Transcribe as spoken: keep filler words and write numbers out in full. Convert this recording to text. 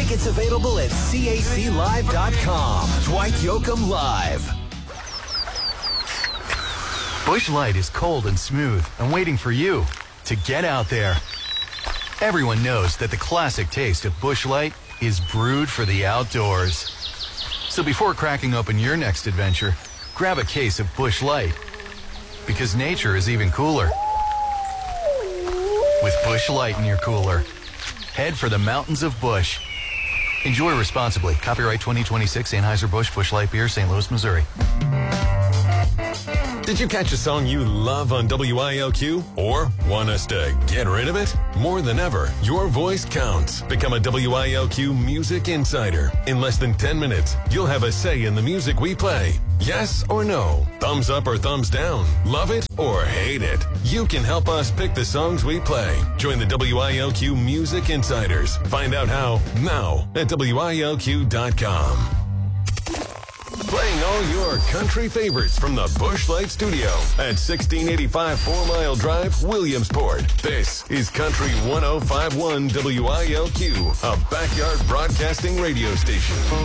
Tickets available at C A C live dot com. Dwight Yoakam Live. Busch Light is cold and smooth and waiting for you to get out there. Everyone knows that the classic taste of Busch Light is brewed for the outdoors. So before cracking open your next adventure, grab a case of Busch Light. Because nature is even cooler with Busch Light in your cooler. Head for the mountains of Busch. Enjoy responsibly. Copyright twenty twenty-six Anheuser-Busch Busch Light Beer, Saint Louis, Missouri. Did you catch a song you love on W I L Q? Or want us to get rid of it? More than ever, your voice counts. Become a W I L Q Music Insider. In less than ten minutes, you'll have a say in the music we play. Yes or no? Thumbs up or thumbs down? Love it or hate it? You can help us pick the songs we play. Join the W I L Q Music Insiders. Find out how now at W I L Q dot com. Playing all your country favorites from the Busch Light Studio at sixteen eighty-five Four Mile Drive, Williamsport. This is Country one oh five point one W I L Q, a backyard broadcasting radio station.